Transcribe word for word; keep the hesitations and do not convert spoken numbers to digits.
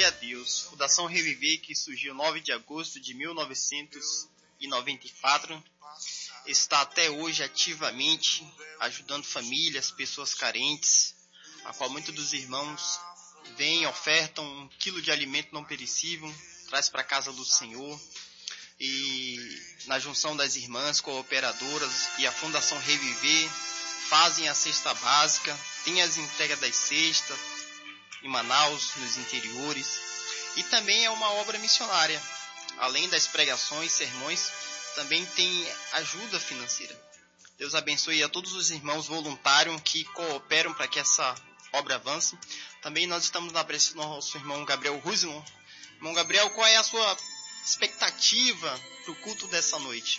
Glória a Deus. Fundação Reviver, que surgiu nove de agosto de mil novecentos e noventa e quatro, está até hoje ativamente ajudando famílias, pessoas carentes, a qual muitos dos irmãos vêm, ofertam um quilo de alimento não perecível, traz para a casa do Senhor. E na junção das irmãs cooperadoras e a Fundação Reviver fazem a cesta básica, tem as entregas das cestas em Manaus, nos interiores, e também é uma obra missionária. Além das pregações, sermões, também tem ajuda financeira. Deus abençoe a todos os irmãos voluntários que cooperam para que essa obra avance. Também nós estamos na presença do nosso irmão Gabriel Rusman. Irmão Gabriel, qual é a sua expectativa para o culto dessa noite?